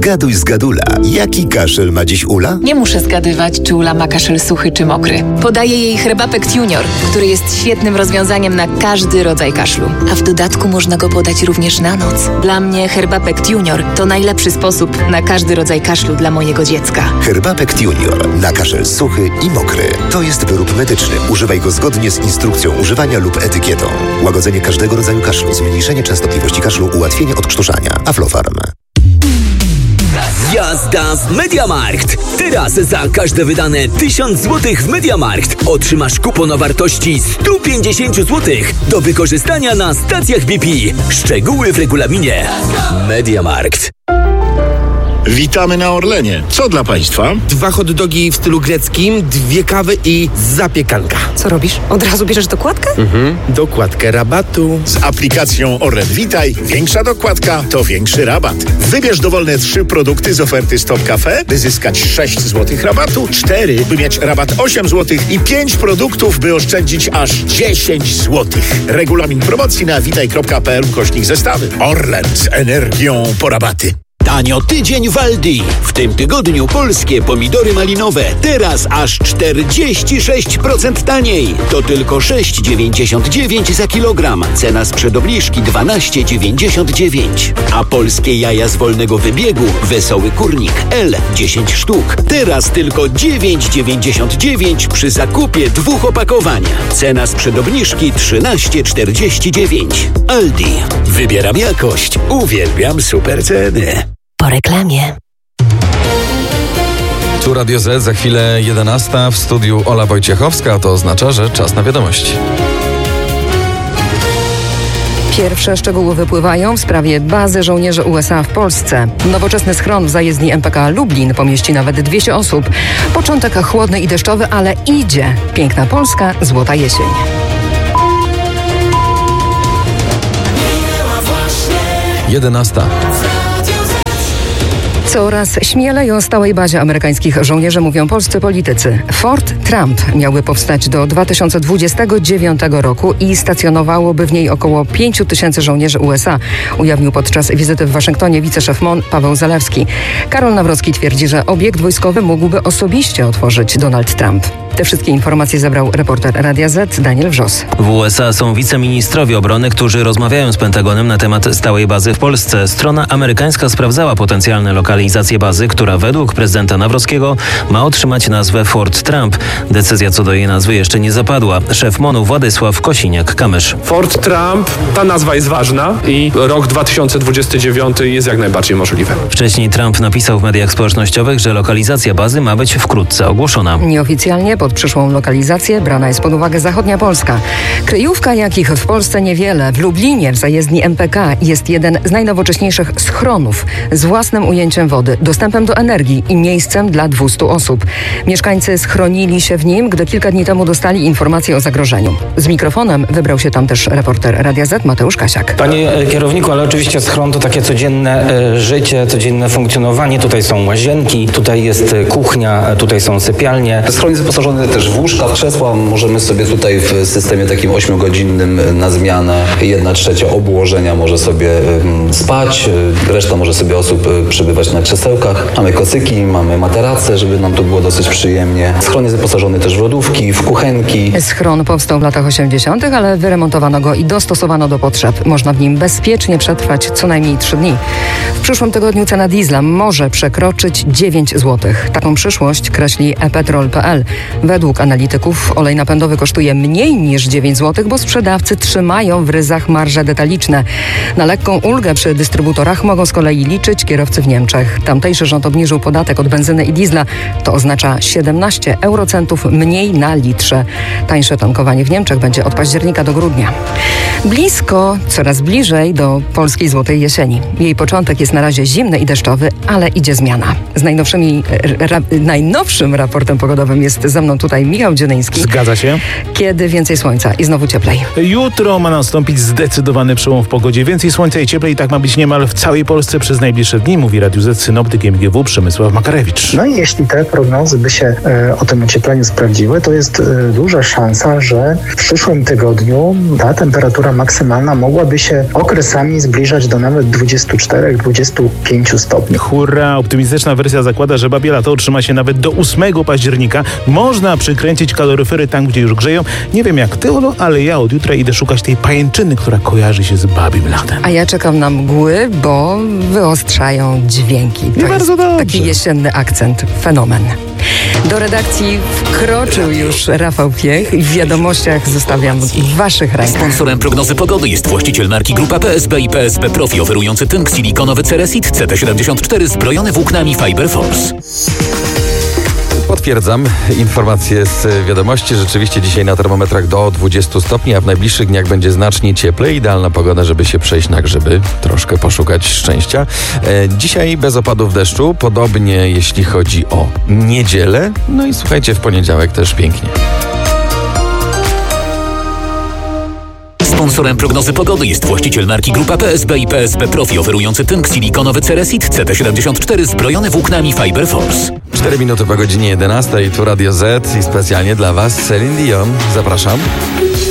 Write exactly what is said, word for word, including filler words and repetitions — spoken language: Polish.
Zgaduj z Gadula. Jaki kaszel ma dziś Ula? Nie muszę zgadywać, czy Ula ma kaszel suchy czy mokry. Podaję jej Herbapekt Junior, który jest świetnym rozwiązaniem na każdy rodzaj kaszlu. A w dodatku można go podać również na noc. Dla mnie Herbapekt Junior to najlepszy sposób na każdy rodzaj kaszlu dla mojego dziecka. Herbapekt Junior na kaszel suchy i mokry. To jest wyrób medyczny. Używaj go zgodnie z instrukcją używania lub etykietą. Łagodzenie każdego rodzaju kaszlu, zmniejszenie częstotliwości kaszlu, ułatwienie odkrztuszania. Aflofarm. Jazda w MediaMarkt! Teraz za każde wydane tysiąc złotych w MediaMarkt otrzymasz kupon o wartości sto pięćdziesiąt złotych do wykorzystania na stacjach B P. Szczegóły w regulaminie. MediaMarkt. Witamy na Orlenie. Co dla Państwa? Dwa hot dogi w stylu greckim, dwie kawy i zapiekanka. Co robisz? Od razu bierzesz dokładkę? Mhm, dokładkę rabatu. Z aplikacją Orlen Witaj większa dokładka to większy rabat. Wybierz dowolne trzy produkty z oferty Stop Cafe, by zyskać sześć złotych rabatu, cztery, by mieć rabat osiem złotych i pięć produktów, by oszczędzić aż dziesięć złotych. Regulamin promocji na witaj kropka p l ukośnik zestawy. Orlen z energią po rabaty. Tanio tydzień w Aldi. W tym tygodniu polskie pomidory malinowe. Teraz aż czterdzieści sześć procent taniej. To tylko sześć dziewięćdziesiąt dziewięć za kilogram. Cena sprzed obniżki dwanaście dziewięćdziesiąt dziewięć. A polskie jaja z wolnego wybiegu Wesoły Kurnik L dziesięć sztuk. Teraz tylko dziewięć dziewięćdziesiąt dziewięć przy zakupie dwóch opakowań. Cena sprzed obniżki trzynaście czterdzieści dziewięć. Aldi. Wybieram jakość. Uwielbiam super ceny. Po reklamie. Tu Radio Z, za chwilę jedenasta, w studiu Ola Wojciechowska, to oznacza, że czas na wiadomości. Pierwsze szczegóły wypływają w sprawie bazy żołnierzy U S A w Polsce. Nowoczesny schron w zajezdni M P K Lublin pomieści nawet dwieście osób. Początek chłodny i deszczowy, ale idzie. Piękna Polska, złota jesień. jedenasta. Coraz śmielej o stałej bazie amerykańskich żołnierzy mówią polscy politycy. Fort Trump miałby powstać do dwa tysiące dwudziestego dziewiątego roku i stacjonowałoby w niej około pięć tysięcy żołnierzy U S A, ujawnił podczas wizyty w Waszyngtonie wiceszef M O N Paweł Zalewski. Karol Nawrocki twierdzi, że obiekt wojskowy mógłby osobiście otworzyć Donald Trump. Te wszystkie informacje zebrał reporter Radia Z Daniel Wrzos. W U S A są wiceministrowie obrony, którzy rozmawiają z Pentagonem na temat stałej bazy w Polsce. Strona amerykańska sprawdzała potencjalne lokalizacje bazy, która według prezydenta Nawrockiego ma otrzymać nazwę Fort Trump. Decyzja co do jej nazwy jeszcze nie zapadła. Szef M O N-u Władysław Kosiniak-Kamysz. Fort Trump, ta nazwa jest ważna i rok dwa tysiące dwudziesty dziewiąty jest jak najbardziej możliwy. Wcześniej Trump napisał w mediach społecznościowych, że lokalizacja bazy ma być wkrótce ogłoszona. Nieoficjalnie pod przyszłą lokalizację brana jest pod uwagę zachodnia Polska. Kryjówka, jakich w Polsce niewiele. W Lublinie w zajezdni M P K jest jeden z najnowocześniejszych schronów z własnym ujęciem wody, dostępem do energii i miejscem dla dwustu osób. Mieszkańcy schronili się w nim, gdy kilka dni temu dostali informację o zagrożeniu. Z mikrofonem wybrał się tam też reporter Radia Z Mateusz Kasiak. Panie kierowniku, ale oczywiście schron to takie codzienne e, życie, codzienne funkcjonowanie. Tutaj są łazienki, tutaj jest kuchnia, tutaj są sypialnie. Schron jest wyposażony też w łóżka, w krzesła. Możemy sobie tutaj w systemie takim ośmiogodzinnym na zmianę jedna trzecia obłożenia może sobie spać, reszta może sobie osób przebywać na krzesełkach. Mamy kocyki, mamy materace, żeby nam tu było dosyć przyjemnie. Schron jest wyposażony też w lodówki, w kuchenki. Schron powstał w latach osiemdziesiątych, ale wyremontowano go i dostosowano do potrzeb. Można w nim bezpiecznie przetrwać co najmniej trzy dni. W przyszłym tygodniu cena diesla może przekroczyć dziewięć złotych. Taką przyszłość kreśli e petrol kropka p l. Według analityków olej napędowy kosztuje mniej niż dziewięć złotych, bo sprzedawcy trzymają w ryzach marże detaliczne. Na lekką ulgę przy dystrybutorach mogą z kolei liczyć kierowcy w Niemczech. Tamtejszy rząd obniżył podatek od benzyny i diesla. To oznacza siedemnaście eurocentów mniej na litrze. Tańsze tankowanie w Niemczech będzie od października do grudnia. Blisko, coraz bliżej do polskiej złotej jesieni. Jej początek jest na razie zimny i deszczowy, ale idzie zmiana. Z najnowszymi, ra, najnowszym raportem pogodowym jest ze mną tutaj Michał Dzionyński. Zgadza się. Kiedy więcej słońca i znowu cieplej? Jutro ma nastąpić zdecydowany przełom w pogodzie. Więcej słońca i cieplej, tak ma być niemal w całej Polsce przez najbliższe dni, mówi Radiu Z synoptyk M G W Przemysław Makarewicz. No i jeśli te prognozy by się e, o tym ociepleniu sprawdziły, to jest e, duża szansa, że w przyszłym tygodniu ta temperatura maksymalna mogłaby się okresami zbliżać do nawet dwudziestu czterech do dwudziestu dwudziestu pięciu stopni. Hurra! Optymistyczna wersja zakłada, że babie lato utrzyma się nawet do ósmego października. Można przykręcić kaloryfery tam, gdzie już grzeją. Nie wiem jak ty, Olo, ale ja od jutra idę szukać tej pajęczyny, która kojarzy się z babim latem. A ja czekam na mgły, bo wyostrzają dźwięki. To I bardzo jest dobrze. taki jesienny akcent. Fenomen. Do redakcji wkroczył już Rafał Piech i w wiadomościach zostawiam w waszych rękach. Sponsorem prognozy pogody jest właściciel marki Grupa P S B i P S B Profi, oferujący tynk silikonowy Ceresit C T siedemdziesiąt cztery zbrojony włóknami Fiber Force. Potwierdzam informacje z wiadomości. Rzeczywiście dzisiaj na termometrach do dwudziestu stopni, a w najbliższych dniach będzie znacznie cieplej. Idealna pogoda, żeby się przejść na grzyby, troszkę poszukać szczęścia. E, dzisiaj bez opadów deszczu, podobnie jeśli chodzi o niedzielę. No i słuchajcie, w poniedziałek też pięknie. Sponsorem prognozy pogody jest właściciel marki Grupa P S B i P S B Profi, oferujący tynk silikonowy Ceresit C T siedemdziesiąt cztery zbrojony włóknami Fiber Force. cztery minuty po godzinie jedenastej, tu Radio Z i specjalnie dla Was Celine Dion. Zapraszam.